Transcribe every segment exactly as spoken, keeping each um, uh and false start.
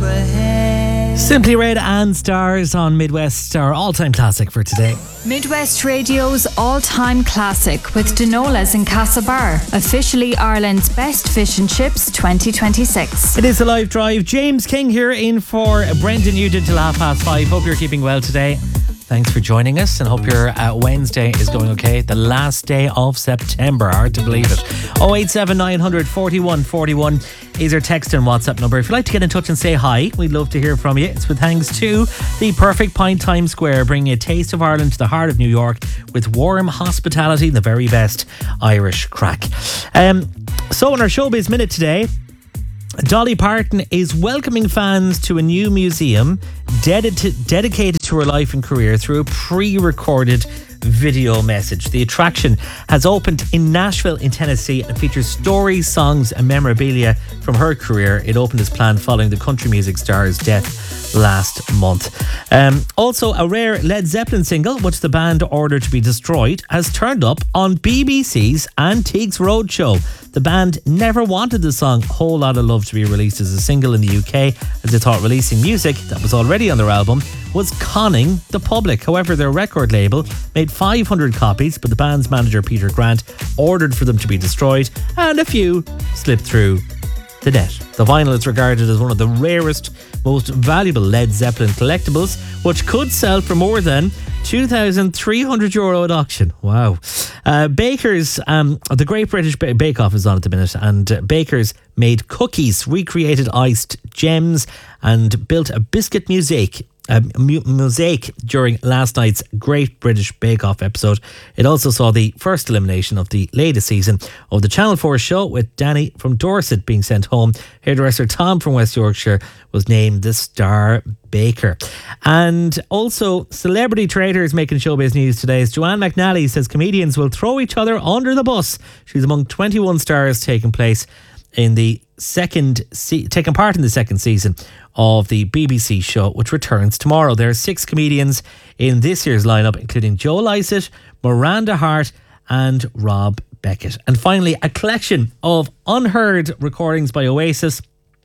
ahead. Simply Red and Stars on Midwest, our all-time classic for today. Midwest Radio's all-time classic with Denolas in Castlebar, officially Ireland's best fish and chips twenty twenty-six. It is a live drive. James King here in for Brendan Newton till half past five. Hope you're keeping well today. Thanks for joining us and hope your uh, Wednesday is going okay. The last day of September. Hard to believe it. oh eight seven nine hundred forty-one forty-one is our text and WhatsApp number. If you'd like to get in touch and say hi, we'd love to hear from you. It's with thanks to the Perfect Pint Times Square, bringing a taste of Ireland to the heart of New York with warm hospitality and the very best Irish crack. Um, so in our Showbiz Minute today, Dolly Parton is welcoming fans to a new museum dedicated dedicated to her life and career through a pre-recorded video message. The attraction has opened in Nashville in Tennessee and features stories, songs and memorabilia from her career. It opened as planned following the country music star's death last month. Um, also, a rare Led Zeppelin single, which the band ordered to be destroyed, has turned up on B B C's Antiques Roadshow. The band never wanted the song Whole Lotta Love to be released as a single in the U K, as they thought releasing music that was already on their album was conning the public. However, their record label made five hundred copies, but the band's manager Peter Grant ordered for them to be destroyed, and a few slipped through the net. The vinyl is regarded as one of the rarest, most valuable Led Zeppelin collectibles, which could sell for more than two thousand three hundred euro at auction. Wow. Uh, Bakers, um, the Great British ba- Bake Off is on at the minute, and uh, Bakers made cookies, recreated iced gems, and built a biscuit mosaic. A mu- mosaic during last night's Great British Bake Off episode. It also saw the first elimination of the latest season of the Channel four show, with Danny from Dorset being sent home. Hairdresser Tom from West Yorkshire was named the star baker. And also, celebrity traders making showbiz news today as Joanne McNally says comedians will throw each other under the bus. She's among twenty-one stars taking place in the second se- taking part in the second season of the B B C show, which returns tomorrow. There are six comedians in this year's lineup, including Joe Lycett, Miranda Hart and Rob Beckett. And finally, a collection of unheard recordings by Oasis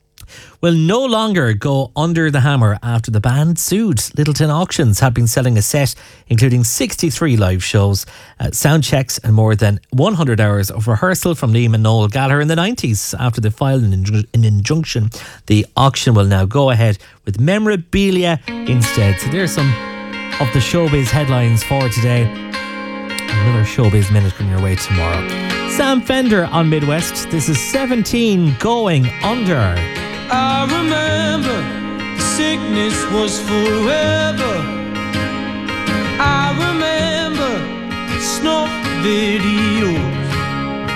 will no longer go under the hammer after the band sued. Littleton Auctions have been selling a set including sixty-three live shows, uh, sound checks and more than one hundred hours of rehearsal from Liam and Noel Gallagher in the nineties. After they filed an, inju- an injunction, the auction will now go ahead with memorabilia instead. So there's some of the showbiz headlines for today. Another Showbiz Minute coming your way tomorrow. Sam Fender on Midwest. This is seventeen Going Under. I remember the sickness was forever. I remember snuff videos.